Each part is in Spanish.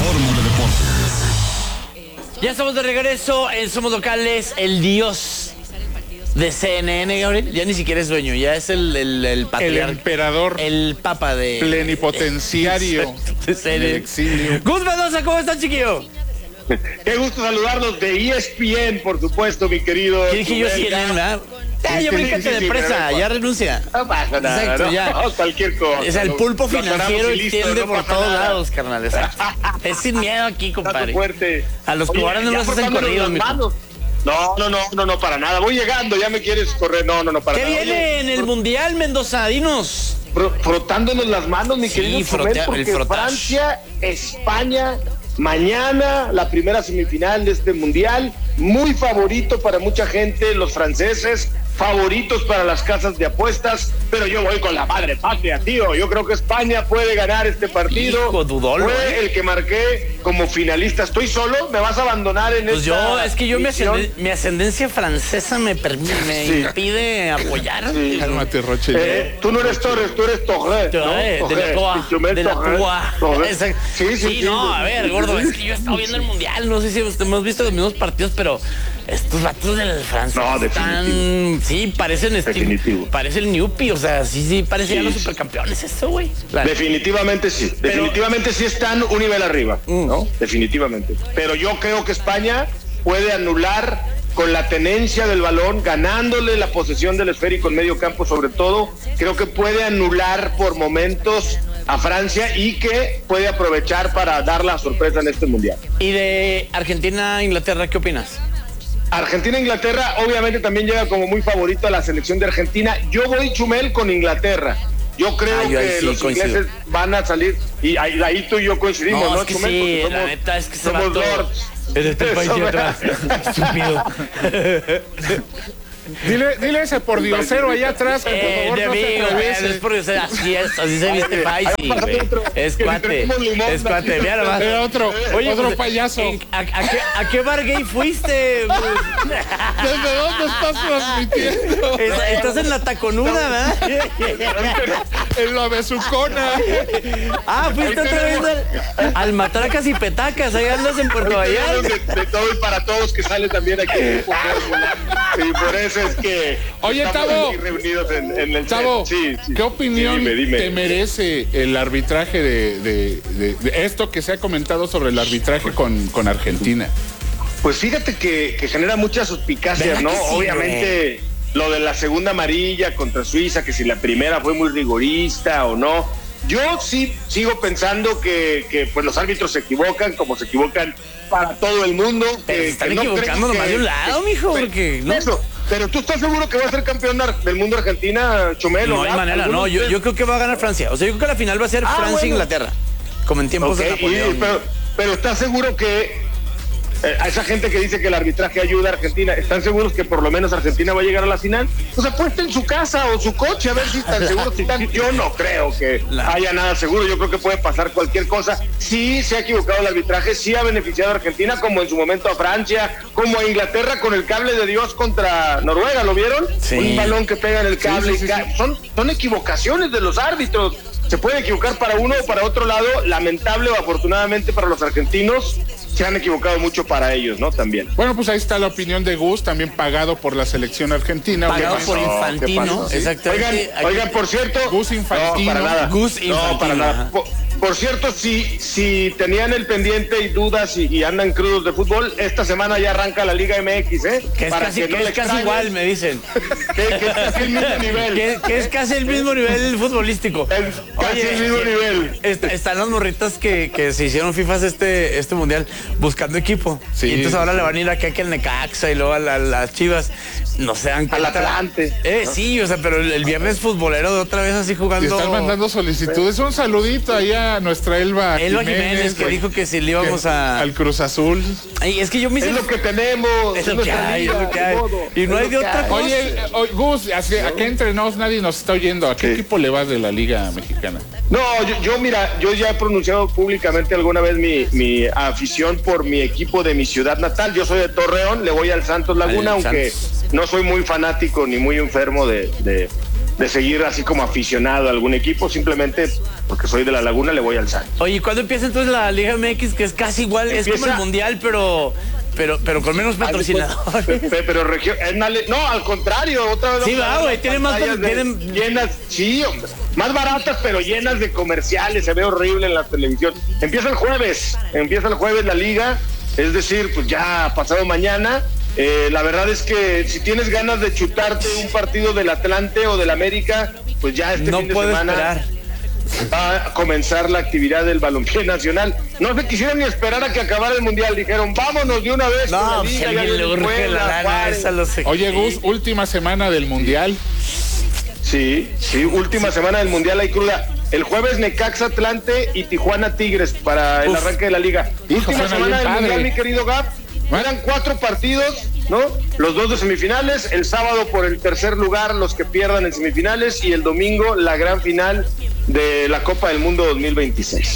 Informa de Deportes. Ya estamos de regreso en Somos Locales, el dios de CNN, Gabriel. Ya ni siquiera es dueño, ya es el patriarca. El emperador. El papa de... Plenipotenciario del exilio. Gus Mendoza, ¿cómo estás, chiquillo? Qué gusto saludarlos de ESPN, por supuesto, mi querido. ¿Qué dije yo? CNN, ¿verdad? Ya bríncate de empresa, ya renuncia. No pasa nada. Exacto, no, ya. No, cualquier cosa. O sea, el pulpo Lo financiero aclaramos y listo, extiende no por pasa todos nada. lados, carnal. Exacto. Es sin miedo aquí, Tanto compadre. fuerte. A los Oye, cubanos no ya los hacen frotándonos corridos, las mijo. manos. No, para nada. Voy llegando, ya me quieres correr. No, para ¿Qué nada. viene Oye, en el Mundial, Mendoza? Dinos. frotándonos las manos, mi Sí, querido frotea- Chumel, el porque frotage. Francia, España, mañana la primera semifinal de este Mundial, muy favorito para mucha gente, los franceses, favoritos para las casas de apuestas, pero yo voy con la madre patria, tío. Yo creo que España puede ganar este partido. Hijo, dudolo, Fue el que marqué como finalista. ¿Estoy solo? ¿Me vas a abandonar en Pues yo, esta es que yo misión? mi ascendencia francesa me Sí. impide apoyar. Sí. Cálmate, Roche. Tú no eres Torres, tú eres Torres, ¿no? De la Torres, Toa, Chumel de la Torres, Toa. Torres. Exacto. Sí, no, a ver, gordo, es que yo he estado viendo el Mundial, no sé si hemos visto los mismos partidos, pero estos vatos del Francia No, están... Sí, parecen... Definitivo. Parece el Newpie, o sea, sí, parecían los supercampeones eso, güey. Definitivamente sí, definitivamente sí están un nivel arriba, ¿no? Definitivamente. Pero yo creo que España puede anular con la tenencia del balón, ganándole la posesión del esférico en medio campo sobre todo, creo que puede anular por momentos a Francia y que puede aprovechar para dar la sorpresa en este Mundial. Y de Argentina-Inglaterra, ¿qué opinas? Argentina-Inglaterra obviamente también llega como muy favorito a la selección de Argentina. Yo voy, Chumel, con Inglaterra. Yo creo yo ahí que sí los coincido. ingleses van a salir y ahí tú y yo coincidimos, ¿no, es que Chumel? sí, Porque la neta es que se va somos todo. lords. En este país de atrás, estúpido. Dile ese por diosero allá atrás que por favor De no se amigo, atraviese. es porque así se viste Paisi, güey. Es cuate, es cuate, mira nomás. Otro pues, payaso. ¿A qué bar gay fuiste? ¿Desde dónde estás transmitiendo? Estás en la taconuda, ¿verdad? En la besucona. Fuiste otra vez al Matracas y Petacas, ahí andas en Puerto Vallarta. De todo y para todos que sale también aquí. Sí, por eso es que Oye, estamos Tavo. aquí reunidos en el Chavo, set. Sí. ¿qué opinión Sí, dime. te merece el arbitraje de esto que se ha comentado sobre el arbitraje con Argentina? Pues fíjate que genera muchas suspicacias, ¿Verdad ¿no? que sí, Obviamente lo de la segunda amarilla contra Suiza, que si la primera fue muy rigorista o no. Yo sí sigo pensando que pues los árbitros se equivocan, como se equivocan para todo el mundo. Pero se están equivocando nomás de un lado, mijo, porque... ¿no? Eso, pero ¿tú estás seguro que va a ser campeón del mundo Argentina, Chumel? No hay manera, no. Yo creo que va a ganar Francia. O sea, yo creo que la final va a ser Francia-Inglaterra. Como en tiempos de Napoleón. Pero ¿estás seguro que a esa gente que dice que el arbitraje ayuda a Argentina, ¿están seguros que por lo menos Argentina va a llegar a la final? Pues apuesta en su casa o su coche a ver si están seguros. Yo no creo que haya nada seguro. Yo creo que puede pasar cualquier cosa. Sí se ha equivocado el arbitraje, sí ha beneficiado a Argentina, como en su momento a Francia, como a Inglaterra con el cable de Dios contra Noruega, ¿lo vieron? Sí. Un balón que pega en el cable. Sí. Son equivocaciones de los árbitros. Se puede equivocar para uno o para otro lado. Lamentable o afortunadamente para los argentinos, se han equivocado mucho para ellos, ¿no? También. Bueno, pues ahí está la opinión de Gus, también pagado por la selección argentina. Pagado obviamente. por ¿qué Infantino, pasó? exactamente. Oigan, por cierto. Gus Infantino. No, para nada. Gus Infantino, No, para nada. ajá. Por cierto, si tenían el pendiente y dudas y andan crudos de fútbol, esta semana ya arranca la Liga MX, ¿eh? Que es Para casi, no que le es casi extrañen, igual, me dicen. Que es casi el mismo nivel. Que es casi el mismo nivel futbolístico. Casi el mismo nivel. Están las morritas que se hicieron FIFAs este mundial buscando equipo. Sí. Y entonces ahora le van a ir acá que el Necaxa y luego a las Chivas. No se dan Al cuenta. Atlante. Sí, o sea, pero el viernes futbolero de otra vez así jugando. Y están mandando solicitudes. Un saludito ahí a nuestra Elba Jiménez, que dijo que si le íbamos al Cruz Azul. Ay, es que yo me hice... Es lo que tenemos. Es lo que nuestra hay, liga, es lo que hay. ni modo. Y no Es hay lo de que otra hay. cosa. Oye, Gus, acá entre nos nadie nos está oyendo. ¿A qué equipo le vas de la Liga Mexicana? No, mira, yo ya he pronunciado públicamente alguna vez mi afición por mi equipo de mi ciudad natal. Yo soy de Torreón, le voy al Santos Laguna, Al aunque Santos. no soy muy fanático ni muy enfermo de seguir así como aficionado a algún equipo, simplemente porque soy de La Laguna le voy al Santos. Oye, ¿cuándo empieza entonces la Liga MX, que es casi igual, es como el Mundial, pero con menos patrocinadores? Pero no, al contrario, otra vez. Sí, va, güey, tienen más llenas, sí, hombre, más baratas, pero llenas de comerciales, se ve horrible en la televisión. Empieza el jueves la liga, es decir, pues ya pasado mañana. La verdad es que si tienes ganas de chutarte un partido del Atlante o del América, pues ya este fin de semana esperar. Va a comenzar la actividad del balompié nacional. No se quisieron ni esperar a que acabara el Mundial, dijeron, vámonos de una vez. No, si alguien le urge la lana, esa lo sé. Oye, Gus, última semana del Mundial. Sí, última semana del Mundial, hay cruda. El jueves Necaxa, Atlante y Tijuana Tigres para el arranque de la liga. Última semana del Mundial, mi querido Gab. Eran 4 partidos, ¿no? Los 2 de semifinales, el sábado por el tercer lugar los que pierdan en semifinales y el domingo la gran final de la Copa del Mundo 2026.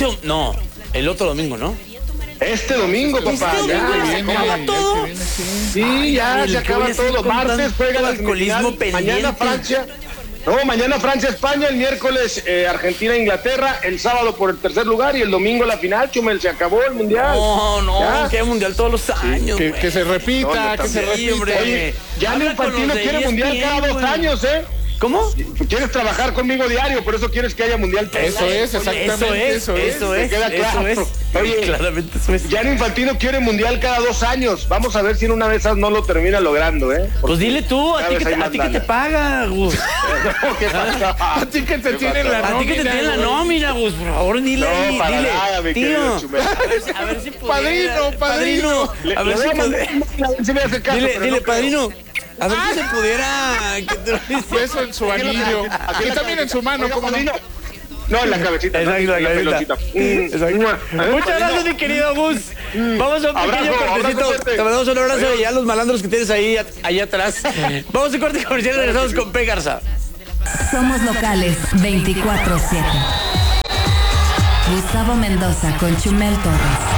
El otro domingo, ¿no? Este domingo, papá. ¿Se acaba todo? Sí, ya se acaba todo. Martes juega la semifinal, mañana Francia. No, mañana Francia-España, el miércoles Argentina-Inglaterra, el sábado por el tercer lugar y el domingo la final, Chumel, se acabó el Mundial. No, que hay Mundial todos los años. Que se repita, hombre. Oye, Gianni Infantino quiere Mundial cada 2 años, ¿eh? ¿Cómo? Quieres trabajar conmigo diario, por eso quieres que haya Mundial. Eso es, exactamente. Eso es. Queda claro. Eso es. Oye, claramente eso es. Gianni Infantino quiere Mundial cada 2 años. Vamos a ver si en una de esas no lo termina logrando, ¿eh? Porque pues dile tú, a ti que te paga, Gus. ¿Qué pasa? A ti que te tienen la nómina. A ti que te tienen la nómina, Gus, por favor, dile. No, para dile, nada, mi tío. querido A ver si pudiera. Padrino. A ver si me hace caso. Dile, padrino. A ver si se pudiera. Eso en su anillo. Aquí también en su mano, ¿cómo no? No, en la cabecita. Exacto, en la pelotita. Muchas gracias, mi querido Gus. Vamos a un pequeño cortecito. Te mandamos un abrazo y a los malandros que tienes ahí atrás. Vamos a un corte comercial y regresamos con P. Garza. Somos locales 24/7. Gustavo Mendoza con Chumel Torres.